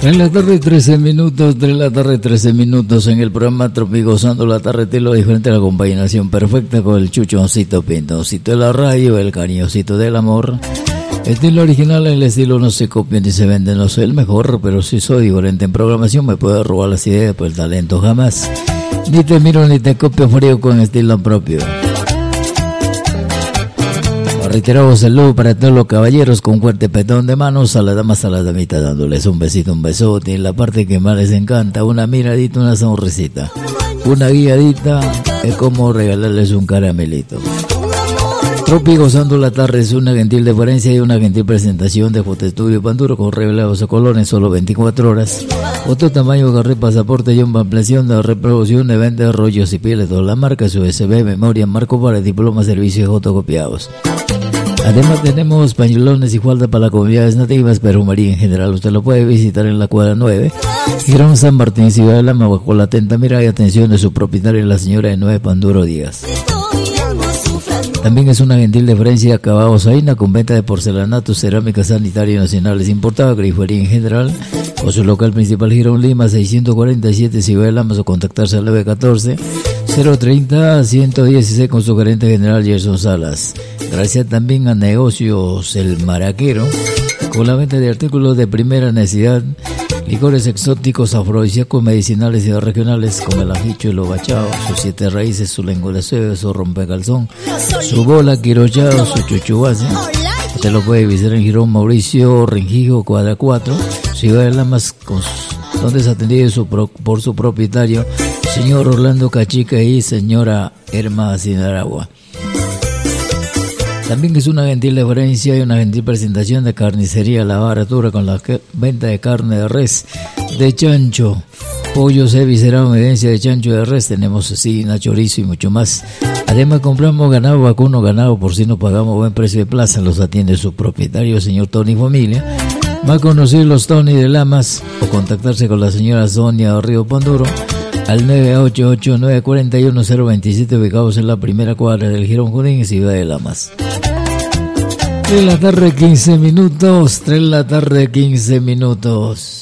En la tarde 13 minutos, 3 de la tarde 13 minutos en el programa Tropigozando la tarde, te lo diferente a la combinación perfecta con el chuchoncito pintoncito de la radio, el cariñosito del amor. Estilo original, el estilo no se copia ni se vende, no soy el mejor, pero si soy diferente en programación me puedo robar las ideas, pues el talento jamás. Ni te miro ni te copio frío con estilo propio. Reiteramos saludo para todos los caballeros con fuerte petón de manos, a las damas, a las damitas, dándoles un besito, un besote, en la parte que más les encanta, una miradita, una sonrisita, una guiadita, es como regalarles un caramelito. Tropigozando la tarde es una gentil deferencia y una gentil presentación de Fotoestudio Panduro con revelados a color en solo 24 horas. Otro tamaño, agarré pasaporte y una ampliación de reproducción de venta de rollos y pieles, todas las marcas, USB, memoria, marco para diplomas, servicios fotocopiados. Además tenemos pañuelones y falda para las comunidades nativas, perfumería en general. Usted lo puede visitar en la cuadra 9, Girón San Martín, Ciudad de Lama, bajo la atenta mirada y atención de su propietaria, la señora de 9 Panduro Díaz. También es una gentil deferencia acabado Zaina con venta de porcelanato, cerámica sanitaria nacionales importada, grifería en general, o su local principal Girón Lima 647 Ciudad de Lama, o contactarse al 914-030-116 con su gerente general Gerson Salas. Gracias también a Negocios El Maraquero, con la venta de artículos de primera necesidad, licores exóticos, afrodisíacos, medicinales y regionales, como el ajicho y lo bachao, sus 7 raíces, su lengua de sueve, su rompecalzón, su bola, quirochao, su chuchubase. Usted lo puede visitar en Girón Mauricio Rengijo, cuadra 4, Ciudad de Lamas, donde es atendido por su propietario, señor Orlando Cachica y señora Herma Sinaragua. También es una gentil deferencia y una gentil presentación de Carnicería La Baratura con la venta de carne de res, de chancho, pollo, viscerado, medencia de chancho de res, tenemos cecina, chorizo y mucho más. Además compramos ganado vacuno, ganado porcino, pagamos buen precio de plaza, los atiende su propietario, señor Tony Familia. Va a conocer los Tony de Lamas o contactarse con la señora Sonia Río Panduro al 988-941-027, ubicados en la primera cuadra del Girón Junín en Ciudad de Lamas. 3 de la tarde 15 minutos, 3 de la tarde 15 minutos.